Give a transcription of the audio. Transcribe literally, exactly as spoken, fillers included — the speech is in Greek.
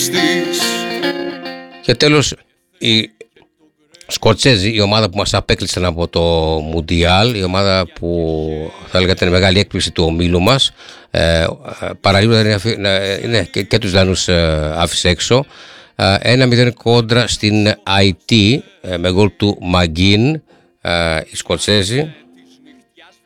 Και τέλος οι Σκοτσέζοι, η ομάδα που μας απέκλεισαν από το Μουντιάλ, η ομάδα που θα έλεγα ήταν μεγάλη έκπληξη του ομίλου μας, ε, παραλίγο ναι, και, και τους Δανούς ε, άφησε έξω. Ένα μηδέν κόντρα στην Αϊτή με γκολ του Μαγκίν, οι Σκοτσέζοι.